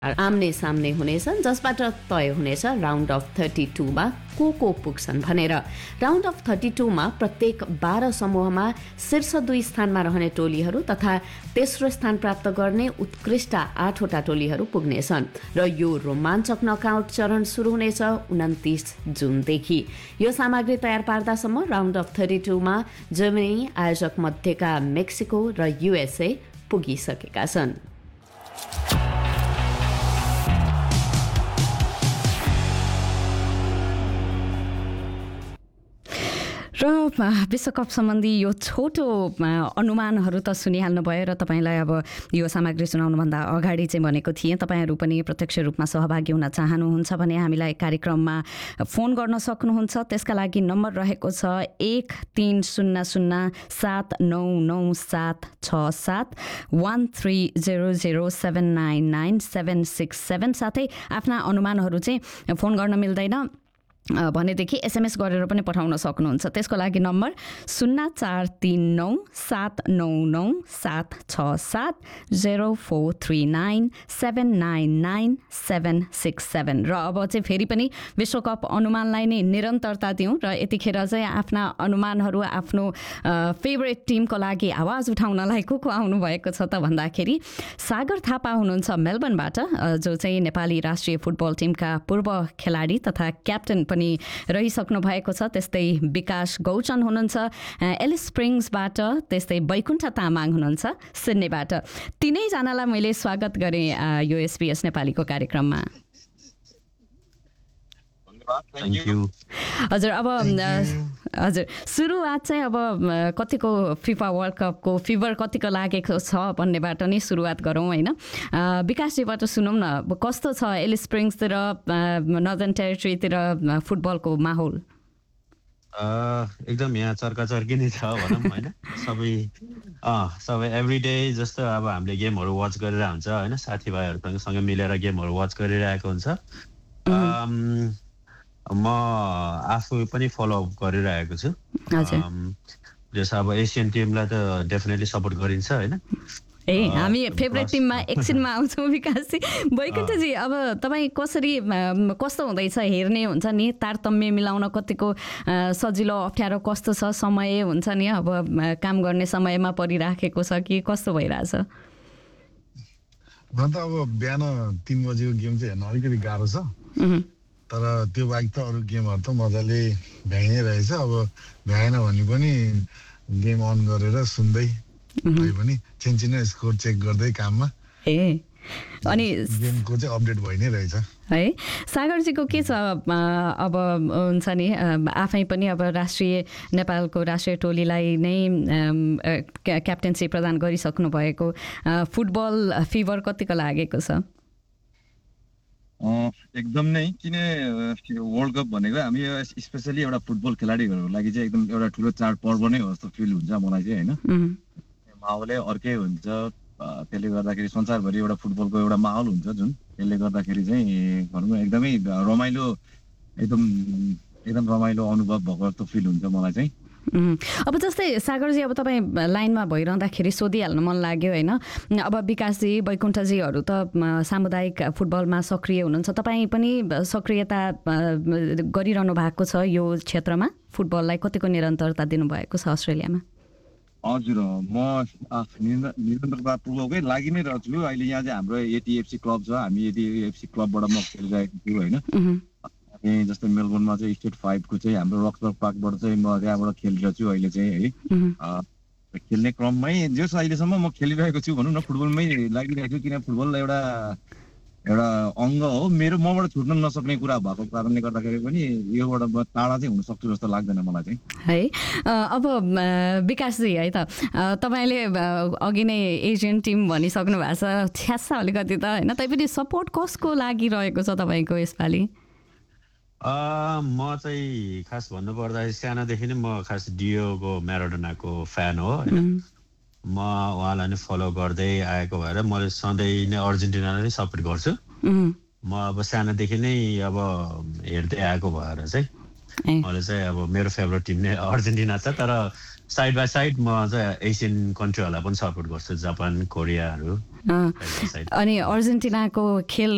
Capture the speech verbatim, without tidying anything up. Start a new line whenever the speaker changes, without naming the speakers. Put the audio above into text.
आम्ने सामने हुनेछन् जसबाट तय हुनेछ राउन्ड अफ थर्टी टूमा को को पुग्छन् भनेर। राउन्ड अफ थर्टी टूमा प्रत्येक बाह्र समूहमा शीर्ष दुई स्थानमा रहने टोलीहरू तथा तेस्रो स्थान प्राप्त गर्ने उत्कृष्ट आठवटा टोलीहरू पुग्नेछन् र यो रोमाञ्चक नकआउट चरण सुरु हुनेछ उन्तिस जुनदेखि। यो सामग्री तयार पार्दासम्म राउन्ड अफ थर्टी टूमा जर्मनी, आयोजक मध्येका मेक्सिको र युएसए पुगिसकेका छन्।
र विश्वकप सम्बन्धी यो छोटो अनुमानहरू त सुनिहाल्नु भयो र तपाईँलाई अब यो सामग्री सुनाउनुभन्दा अगाडि चाहिँ भनेको थिएँ तपाईँहरू पनि प्रत्यक्ष रूपमा सहभागी हुन चाहनुहुन्छ भने हामीलाई कार्यक्रममा फोन गर्न सक्नुहुन्छ। त्यसका लागि नम्बर रहेको छ एक तिन शून्य शून्य सात नौ नौ सात छ सात one three zero zero seven nine nine seven six seven. साथै आफ्ना अनुमानहरू चाहिँ फोन गर्न मिल्दैन भनेदेखि एसएमएस गरेर पनि पठाउन सक्नुहुन्छ। त्यसको लागि नम्बर शून्य चार तिन नौ सात नौ नौ सात छ सात zero four three nine seven nine nine seven six seven. र अब चाहिँ फेरि पनि विश्वकप अनुमानलाई नै निरन्तरता दिउँ र यतिखेर चाहिँ आफ्ना अनुमानहरू आफ्नो फेभरेट टिमको लागि आवाज उठाउनलाई को को आउनुभएको छ त भन्दाखेरि सागर थापा हुनुहुन्छ मेलबर्नबाट, जो चाहिँ नेपाली राष्ट्रिय फुटबल टिमका पूर्व खेलाडी तथा क्याप्टेन पनि रहिसक्नु भएको छ। त्यस्तै विकास गौचन हुनुहुन्छ एलिस स्प्रिङ्सबाट, त्यस्तै वैकुण्ठ तामाङ हुनुहुन्छ सिडनीबाट। तिनैजनालाई मैले स्वागत गरेँ यो एसबीएस नेपालीको कार्यक्रममा। हजुर, अब हजुर सुरुवात चाहिँ अब कतिको फिफा वर्ल्ड कपको फिभर कतिको लागेको छ भन्नेबाट नै सुरुवात गरौँ होइन। विकासजीबाट सुनौँ न, कस्तो छ एलिस स्प्रिङ्सतिर नर्दर्न टेरिटरीतिर फुटबलको माहौल?
एकदम यहाँ चर्का चर्की नै छ भनौँ होइन। सबै सबै एभ्री डे जस्तो अब हामीले गेमहरू वाच गरेर हुन्छ होइन, साथीभाइहरूसँग मिलेर गेमहरू वाच गरिरहेको हुन्छ। म आफू पनि फलोअप गरिरहेको छु। जस्तो अब एसियन टिमलाई त डेफिनेटली सपोर्ट गरिन्छ होइन।
ए हामी फेभरेट टिममा एकछिनमा आउँछौँ विकासजी। वैकुण्ठजी, अब तपाईँ कसरी कस्तो हुँदैछ हेर्ने हुन्छ नि, तारतम्य मिलाउन कतिको सजिलो अप्ठ्यारो कस्तो छ, समय हुन्छ नि अब काम गर्ने समयमा परिराखेको छ कि कस्तो भइरहेछ?
म त अब बिहान तिन बजेको गेम चाहिँ हेर्न अलिकति गाह्रो छ, तर त्यो बाहेक त अरू गेमहरू त मजाले भ्याइ नै रहेछ। अब भ्याएन भने पनि गेम अन गरेर सुन्दै पनि छिनछिन स्कोर चेक गर्दै काममा
ए अनि
गेमको चाहिँ अपडेट भइ नै रहेछ
है। सागरजीको के छ अब हुन्छ नि, आफै पनि अब राष्ट्रिय नेपालको राष्ट्रिय टोलीलाई नै क्याप्टेन्सी प्रदान गरिसक्नु भएको, फुटबल फिभर कतिको लागेको छ?
एकदम नै, किन वर्ल्ड कप भनेको हामी स्पेसली एउटा फुटबल खेलाडीहरूको लागि चाहिँ एकदम एउटा ठुलो चाडपर्व नै हो जस्तो फिल हुन्छ मलाई चाहिँ होइन। माहौलै अर्कै हुन्छ, त्यसले गर्दाखेरि संसारभरि एउटा फुटबलको एउटा माहौल हुन्छ जुन, त्यसले गर्दाखेरि चाहिँ भनौँ एकदमै रमाइलो एकदम एकदम रमाइलो अनुभव भएको जस्तो फिल हुन्छ मलाई चाहिँ।
अब जस्तै सागरजी, अब तपाईँ लाइनमा भइरहँदाखेरि सोधिहाल्न मन लाग्यो होइन। अब विकासजी, वैकुण्ठजीहरू त सामुदायिक फुटबलमा सक्रिय हुनुहुन्छ, तपाईँ पनि सक्रियता गरिरहनु भएको छ यो क्षेत्रमा, फुटबललाई कतिको निरन्तरता दिनुभएको छ अस्ट्रेलियामा?
हजुर, म निरन्तरतापूर्वकै लागि नै रहेछु। अहिले यहाँ चाहिँ हाम्रो एटिएफसी क्लब छ, हामी एटिएफसी क्लबबाट म खेलिरहेको छु होइन। अनि जस्तै मेलबोर्नमा चाहिँ स्टेट फाइभको चाहिँ हाम्रो रक्सबर्ग पार्कबाट चाहिँ म त्यहाँबाट खेलिरहेको छु अहिले चाहिँ है। खेल्ने क्रममै जस अहिलेसम्म म खेलिरहेको छु भनौँ न, फुटबलमै लागिरहेको छु, किन फुटबल एउटा एउटा अङ्ग हो मेरो, मबाट छुट्न नसक्ने कुरा भएको कारणले गर्दाखेरि पनि योबाट म टाढा चाहिँ हुन सक्छु जस्तो लाग्दैन मलाई चाहिँ
है। अब विकासजी है त, तपाईँले अघि नै एसियन टिम भनिसक्नु भएको छ, छ्यासा अलिकति त होइन, तैपनि सपोर्ट कसको लागि रहेको छ तपाईँको यसपालि?
म चाहिँ खास भन्नुपर्दा सानोदेखि नै म खास डियोगो म्याराडोनाको फ्यान हो होइन। म उहाँलाई नै फलो गर्दै आएको भएर मैले सधैँ नै अर्जेन्टिनालाई नै सपोर्ट गर्छु। म अब सानोदेखि नै अब हेर्दै आएको भएर चाहिँ मैले चाहिँ अब मेरो फेभरेट टिम नै अर्जेन्टिना छ, तर साइड बाई साइड म चाहिँ एसियन कन्ट्रीहरूलाई पनि सपोर्ट गर्छु, जापान, कोरियाहरू।
अनि अर्जेन्टिनाको खेल